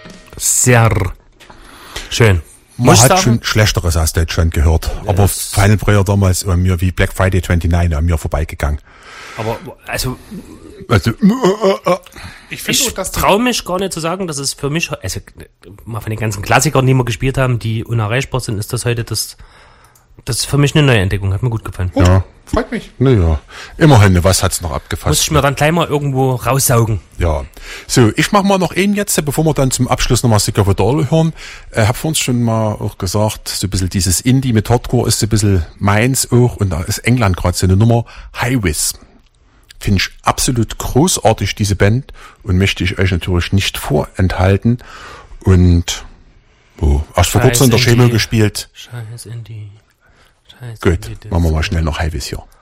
Sehr schön. Man hat schon Schlechteres aus Deutschland gehört. Ja, aber Final Prayer damals an mir wie Black Friday 29 an mir vorbeigegangen. Aber ich traue mich gar nicht zu sagen, dass es für mich, also mal von den ganzen Klassikern, die wir gespielt haben, die unerreichbar sind, ist das heute das ist für mich eine neue Entdeckung. Hat mir gut gefallen. Ja, freut mich. Naja, immerhin, was hat's noch abgefasst? Muss ich mir dann gleich mal irgendwo raussaugen. Ja. So, ich mach mal noch einen jetzt, bevor wir dann zum Abschluss nochmal Sick of It All hören. Hab vor uns schon mal auch gesagt, so ein bisschen dieses Indie mit Hardcore ist so ein bisschen meins auch, und da ist England gerade so eine Nummer, Highways. Finde ich absolut großartig, diese Band, und möchte ich euch natürlich nicht vorenthalten. Und erst vor kurzem in der Chemo gespielt. Scheiß Indie. Gut, machen wir mal schnell noch Highways hier.